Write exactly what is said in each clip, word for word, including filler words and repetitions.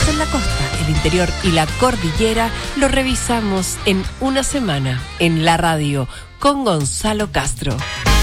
estamos en la costa, el interior y la cordillera, lo revisamos en una semana en la radio con Gonzalo Castro.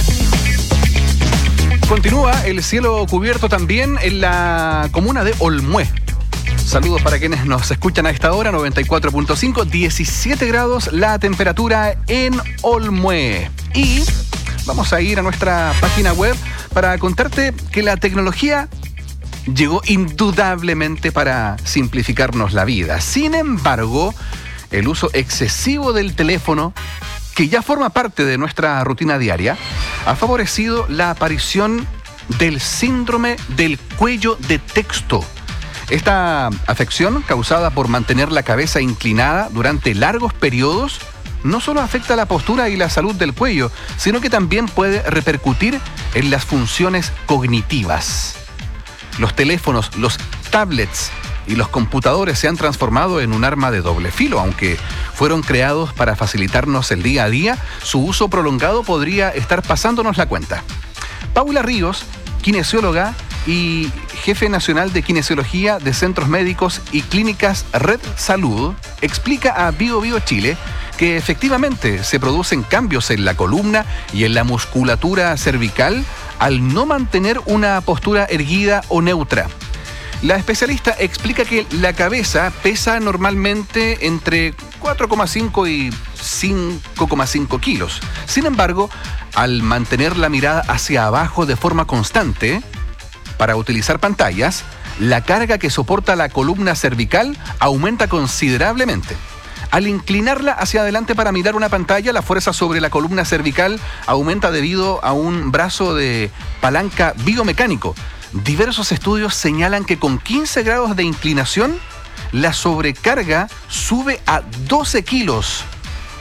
Continúa el cielo cubierto también en la comuna de Olmué. Saludos para quienes nos escuchan a esta hora, noventa y cuatro punto cinco, diecisiete grados la temperatura en Olmué. Y vamos a ir a nuestra página web para contarte que la tecnología llegó indudablemente para simplificarnos la vida. Sin embargo, el uso excesivo del teléfono, que ya forma parte de nuestra rutina diaria, ha favorecido la aparición del síndrome del cuello de texto. Esta afección, causada por mantener la cabeza inclinada durante largos periodos, no solo afecta la postura y la salud del cuello, sino que también puede repercutir en las funciones cognitivas. Los teléfonos, los tablets y los computadores se han transformado en un arma de doble filo. Aunque fueron creados para facilitarnos el día a día, su uso prolongado podría estar pasándonos la cuenta. Paula Ríos, kinesióloga y jefe nacional de kinesiología de Centros Médicos y Clínicas Red Salud, explica a Bio Bio Chile que efectivamente se producen cambios en la columna y en la musculatura cervical al no mantener una postura erguida o neutra. La especialista explica que la cabeza pesa normalmente entre cuatro coma cinco y cinco coma cinco kilos. Sin embargo, al mantener la mirada hacia abajo de forma constante, para utilizar pantallas, la carga que soporta la columna cervical aumenta considerablemente. Al inclinarla hacia adelante para mirar una pantalla, la fuerza sobre la columna cervical aumenta debido a un brazo de palanca biomecánico. Diversos estudios señalan que con quince grados de inclinación, la sobrecarga sube a doce kilos.